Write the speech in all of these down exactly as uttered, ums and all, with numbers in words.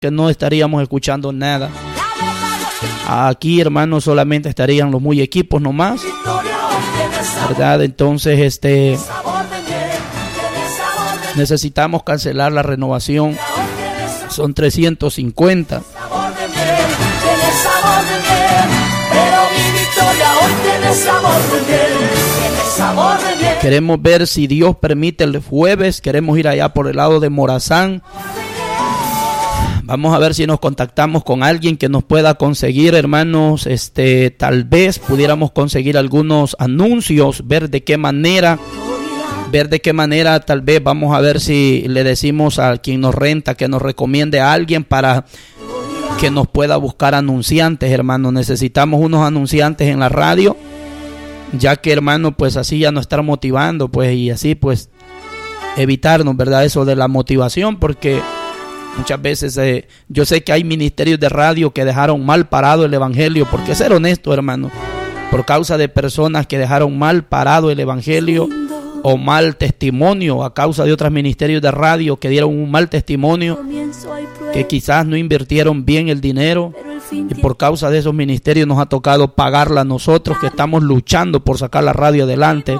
que no estaríamos escuchando nada. Aquí, hermanos, solamente estarían los muy equipos nomás, ¿verdad? Entonces, este, necesitamos cancelar la renovación. Son trescientos cincuenta. Queremos ver si Dios permite el jueves. Queremos ir allá por el lado de Morazán. Vamos a ver si nos contactamos con alguien que nos pueda conseguir, hermanos, este, tal vez pudiéramos conseguir algunos anuncios, ver de qué manera, ver de qué manera, tal vez vamos a ver si le decimos a quien nos renta que nos recomiende a alguien para que nos pueda buscar anunciantes, hermanos. Necesitamos unos anunciantes en la radio, ya que, hermano, pues así ya nos estar motivando, pues, y así pues evitarnos, ¿verdad? Eso de la motivación, porque muchas veces eh, yo sé que hay ministerios de radio que dejaron mal parado el evangelio, porque ser honesto, hermano, por causa de personas que dejaron mal parado el evangelio o mal testimonio, a causa de otros ministerios de radio que dieron un mal testimonio, que quizás no invirtieron bien el dinero, y por causa de esos ministerios nos ha tocado pagarla a nosotros que estamos luchando por sacar la radio adelante.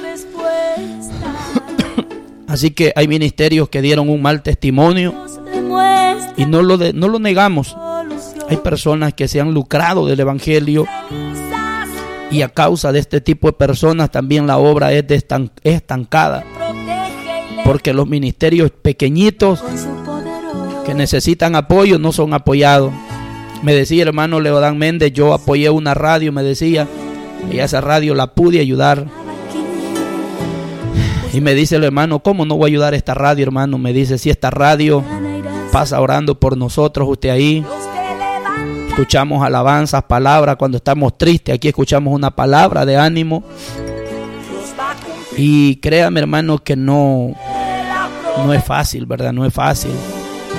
Así que hay ministerios que dieron un mal testimonio y no lo, de, no lo negamos. Hay personas que se han lucrado del evangelio, y a causa de este tipo de personas también la obra es destan- estancada, porque los ministerios pequeñitos que necesitan apoyo no son apoyados. Me decía el hermano Leodán Méndez, yo apoyé una radio, me decía, y a esa radio la pude ayudar. Y me dice el hermano, ¿cómo no voy a ayudar a esta radio, hermano? Me dice, si esta radio pasa orando por nosotros, usted ahí, escuchamos alabanzas, palabras, cuando estamos tristes, aquí escuchamos una palabra de ánimo. Y créame, hermano, que no, no es fácil, ¿verdad? No es fácil.